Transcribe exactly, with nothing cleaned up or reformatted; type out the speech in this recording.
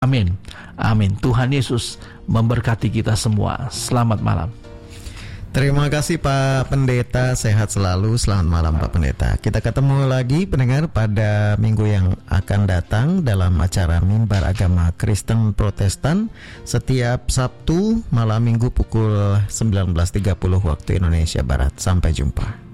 Amin. Amin. Tuhan Yesus memberkati kita semua. Selamat malam. Terima kasih Pak Pendeta, sehat selalu. Selamat malam Pak Pendeta. Kita ketemu lagi pendengar pada minggu yang akan datang dalam acara Mimbar Agama Kristen Protestan setiap Sabtu malam minggu pukul sembilan belas tiga puluh waktu Indonesia Barat. Sampai jumpa.